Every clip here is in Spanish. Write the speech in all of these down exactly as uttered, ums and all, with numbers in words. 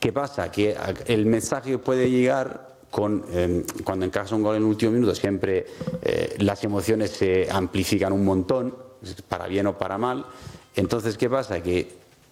¿qué pasa? Que el mensaje puede llegar con, eh, cuando encajas un gol en el último minuto, siempre eh, las emociones se amplifican un montón, para bien o para mal. Entonces, ¿qué pasa? Que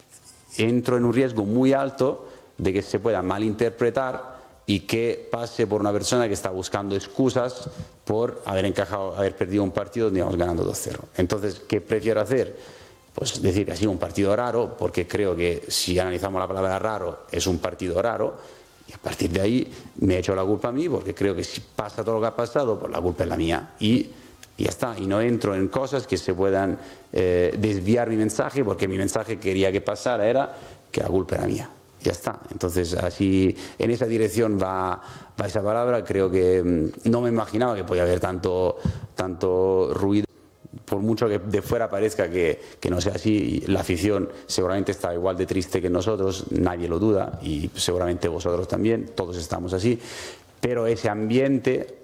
entro en un riesgo muy alto de que se pueda malinterpretar y que pase por una persona que está buscando excusas por haber encajado, haber perdido un partido donde íbamos ganando dos cero. Entonces, ¿qué prefiero hacer? Pues decir que ha sido un partido raro, porque creo que si analizamos la palabra raro, es un partido raro, y a partir de ahí me he hecho la culpa a mí, porque creo que si pasa todo lo que ha pasado, pues la culpa es la mía. Y y ya está, y no entro en cosas que se puedan eh, desviar mi mensaje, porque mi mensaje quería que pasara era que la culpa era mía. Ya está. Entonces, así, en esa dirección va, va esa palabra. Creo que mmm, no me imaginaba que podía haber tanto, tanto ruido. Por mucho que de fuera parezca que, que no sea así, la afición seguramente está igual de triste que nosotros, nadie lo duda, y seguramente vosotros también, todos estamos así. Pero ese ambiente,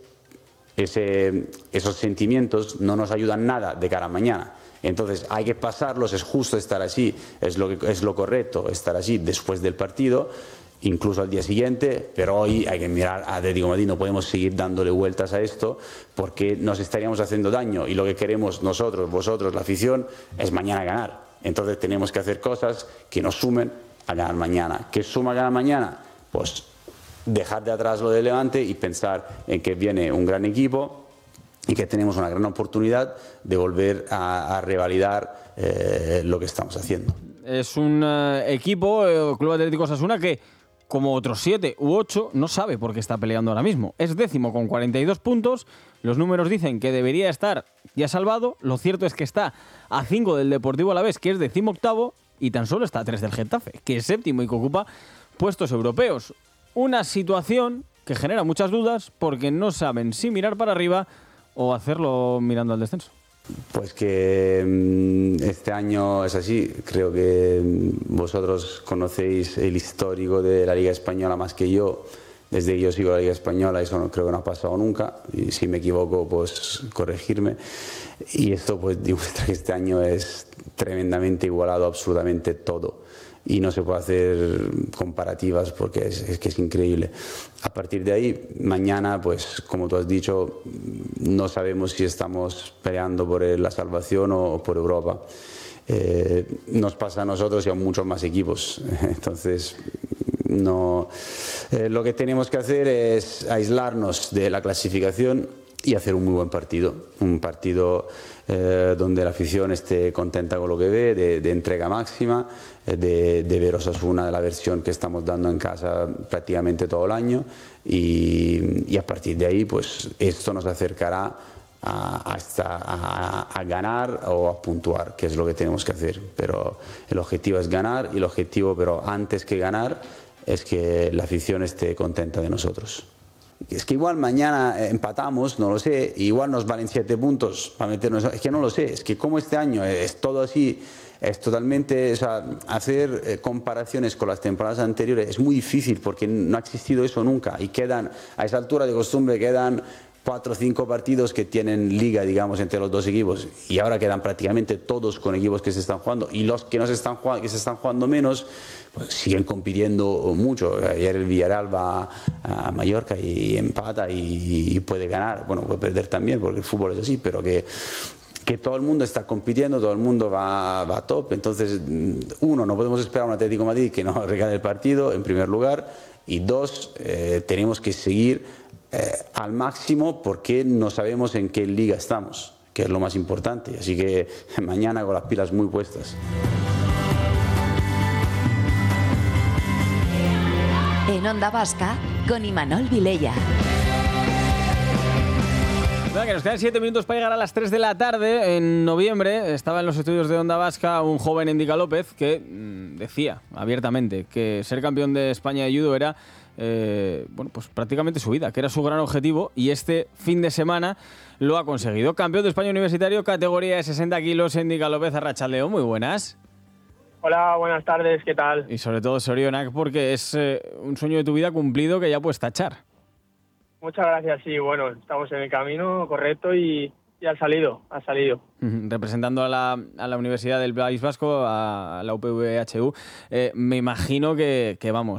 ese, esos sentimientos no nos ayudan nada de cara a mañana. Entonces hay que pasarlos, es justo estar así, es lo, que, es lo correcto estar así después del partido, incluso al día siguiente, pero hoy hay que mirar a Atlético de Madrid, no podemos seguir dándole vueltas a esto porque nos estaríamos haciendo daño, y lo que queremos nosotros, vosotros, la afición, es mañana ganar. Entonces tenemos que hacer cosas que nos sumen a ganar mañana. ¿Qué suma a ganar mañana? Pues dejar de atrás lo de Levante y pensar en que viene un gran equipo y que tenemos una gran oportunidad de volver a, a revalidar eh, lo que estamos haciendo. Es un uh, equipo, el Club Atlético Osasuna, que como otros siete u ocho no sabe por qué está peleando ahora mismo. Es décimo con cuarenta y dos puntos, los números dicen que debería estar ya salvado, lo cierto es que está a cinco del Deportivo Alavés, que es decimoctavo, y tan solo está a tres del Getafe, que es séptimo y que ocupa puestos europeos. Una situación que genera muchas dudas porque no saben si mirar para arriba o hacerlo mirando al descenso. Pues que este año es así. Creo que vosotros conocéis el histórico de la Liga Española más que yo. Desde que yo sigo la Liga Española, eso no, creo que no ha pasado nunca. Y si me equivoco, pues corregirme. Y esto pues demuestra que este año es tremendamente igualado absolutamente todo. Y no se puede hacer comparativas porque es, es que es increíble. A partir de ahí, mañana, pues como tú has dicho, no sabemos si estamos peleando por la salvación o por Europa. Eh, nos pasa a nosotros y a muchos más equipos. Entonces, no, eh, lo que tenemos que hacer es aislarnos de la clasificación y hacer un muy buen partido. Un partido eh, donde la afición esté contenta con lo que ve, de, de entrega máxima, eh, de, de ver Osasuna de la versión que estamos dando en casa prácticamente todo el año, y, y a partir de ahí pues esto nos acercará a, hasta a, a ganar o a puntuar, que es lo que tenemos que hacer. Pero el objetivo es ganar, y el objetivo, pero antes que ganar, es que la afición esté contenta de nosotros. Es que igual mañana empatamos, no lo sé, igual nos valen siete puntos para meternos, es que no lo sé, es que como este año es todo así, es totalmente, o sea, hacer eh, comparaciones con las temporadas anteriores es muy difícil porque no ha existido eso nunca, y quedan, a esa altura de costumbre, quedan cuatro o cinco partidos que tienen liga, digamos, entre los dos equipos, y ahora quedan prácticamente todos con equipos que se están jugando, y los que no se están jugando, que se están jugando menos, pues siguen compitiendo mucho. Ayer el Villarreal va a Mallorca y empata y, y puede ganar, bueno, puede perder también porque el fútbol es así, pero que que todo el mundo está compitiendo, todo el mundo va, va a top. Entonces, uno, no podemos esperar a un Atlético de Madrid que nos regale el partido, en primer lugar, y dos, eh, tenemos que seguir eh, al máximo porque no sabemos en qué liga estamos, que es lo más importante. Así que mañana con las pilas muy puestas. En Onda Vasca, con Imanol Vilella. Bueno, que nos quedan siete minutos para llegar a las tres de la tarde. En noviembre estaba en los estudios de Onda Vasca un joven Endika López que mmm, decía abiertamente que ser campeón de España de judo era eh, bueno, pues prácticamente su vida, que era su gran objetivo, y este fin de semana lo ha conseguido. Campeón de España universitario, categoría de sesenta kilos, Endika López. Arratsaldeon, muy buenas. Hola, buenas tardes, ¿qué tal? Y sobre todo, Sorionak, porque es eh, un sueño de tu vida cumplido que ya puedes tachar. Muchas gracias, sí, bueno, estamos en el camino correcto y, y ha salido, ha salido. Representando a la, a la Universidad del País Vasco, a la U P V H U, eh, me imagino que, que, vamos,